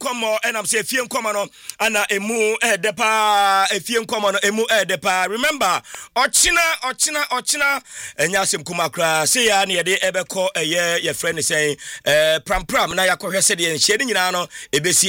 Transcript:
nkomo enam say efie nkomo no ana emu depa efie nkomo no emu depa. Remember ochina enya asem kuma kra say ya na ye de ebekọ ye friend say pram na yakọhwe se de nhye de nyina no ebesi